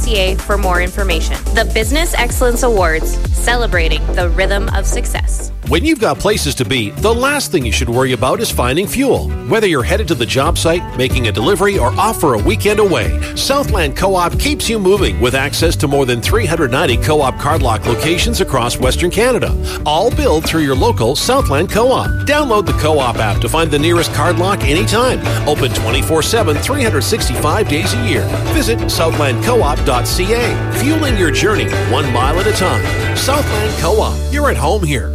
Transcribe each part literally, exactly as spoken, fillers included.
c a for more information. The Business Excellence Awards, celebrating the rhythm of success. When you've got places to be, the last thing you should worry about is finding fuel. Whether you're headed to the job site, making a delivery, or off for a weekend away, Southland Co-op keeps you moving with access to more than three hundred ninety Co-op cardlock locations across Western Canada, all billed through your local Southland Co-op. Download the Co-op app to find the nearest cardlock anytime. Open twenty-four seven, three hundred sixty-five days a year. Visit southland co op dot c a. Fueling your journey one mile at a time. Southland Co-op. You're at home here.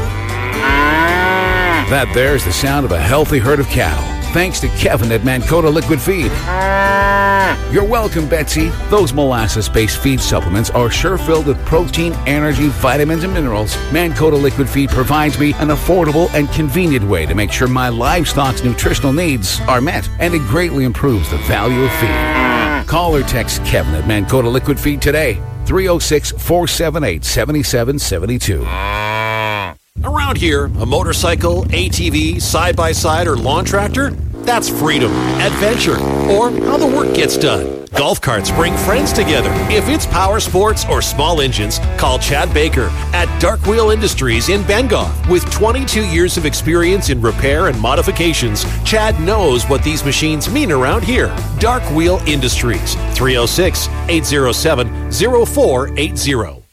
That there's the sound of a healthy herd of cattle, thanks to Kevin at Mankota Liquid Feed. You're welcome, Betsy. Those molasses-based feed supplements are sure filled with protein, energy, vitamins, and minerals. Mankota Liquid Feed provides me an affordable and convenient way to make sure my livestock's nutritional needs are met, and it greatly improves the value of feed. Call or text Kevin at Mankota Liquid Feed today, three oh six, four seven eight, seven seven seven two. Around here, a motorcycle, A T V, side-by-side, or lawn tractor? That's freedom, adventure, or how the work gets done. Golf carts bring friends together. If it's power sports or small engines, call Chad Baker at Dark Wheel Industries in Bengoff. With twenty-two years of experience in repair and modifications, Chad knows what these machines mean around here. Dark Wheel Industries, three oh six, eight oh seven, oh four eight oh.